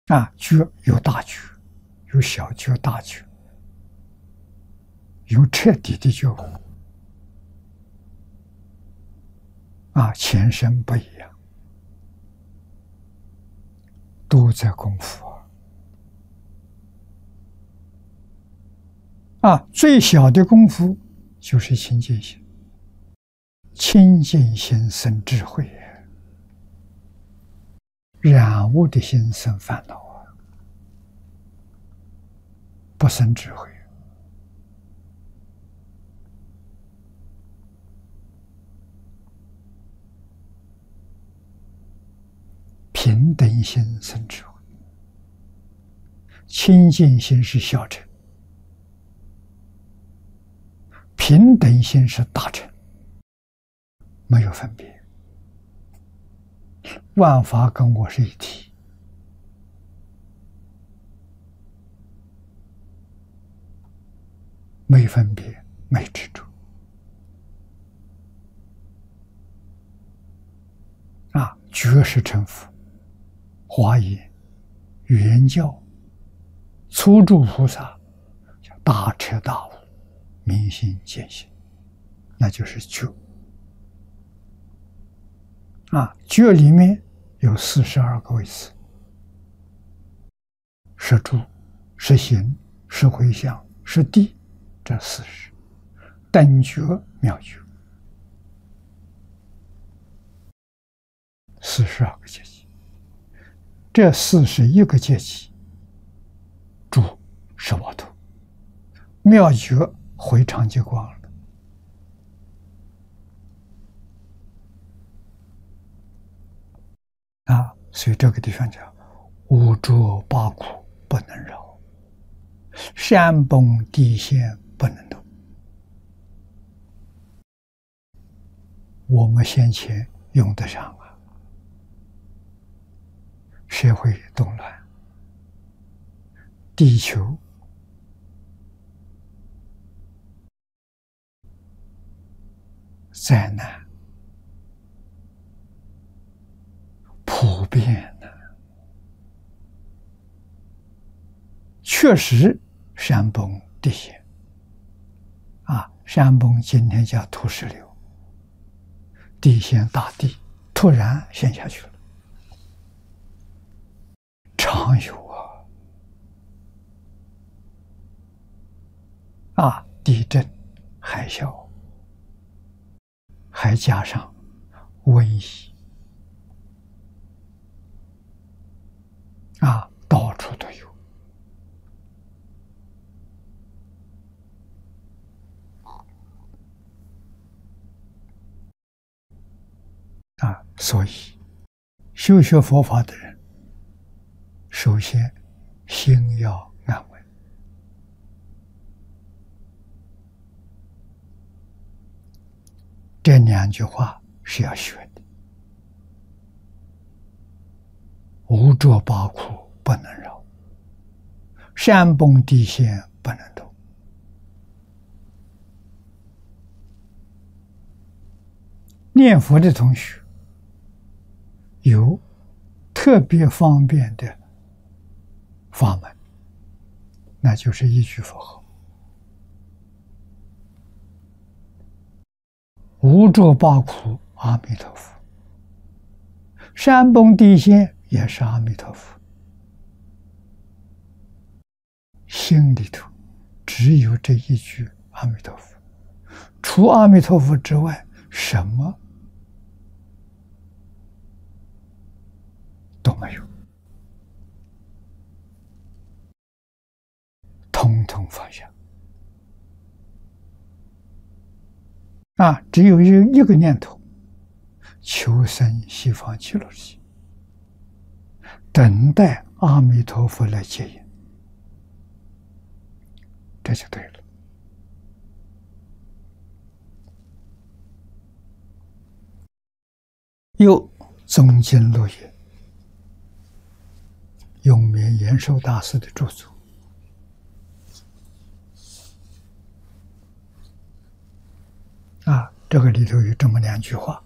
觉有大觉，有小觉、大觉，有彻底的觉悟。前身不一样，都在功夫最小的功夫就是清净心，清净心生智慧，染污的心生烦恼不生智慧。平等心生智慧，清净心是小乘，平等心是大乘，没有分别，万法跟我是一体，没分别，没执着。觉是成佛，华严、圆教、初住菩萨叫大彻大悟，明心见性，那就是觉。觉里面有42个位次，是住、是行、是回向、是地，这40等觉、妙觉，42个阶级。这41个阶级，住是沃土，妙觉回长寂光了。所以这个地方讲五浊八苦不能饶，山崩地陷不能动。我们先前用得上社会动乱，地球灾难普遍确实山崩地陷山崩今天叫土石流，地陷大地突然陷下去了，常有地震、海啸，还加上瘟疫到处都有。所以修学佛法的人，首先心要安稳。这2句话是要学的。五浊八苦不能饶，山崩地陷不能动。念佛的同学有特别方便的法门，那就是一句佛号。五浊八苦阿弥陀佛，山崩地陷也是阿弥陀佛。心里头只有这一句阿弥陀佛，除阿弥陀佛之外，什么都没有，统统放下。只有一个念头，求生西方极乐世界，等待阿弥陀佛来接引，这就对了。又宗经录也，永明延寿大师的著作，这个里头有这么2句话。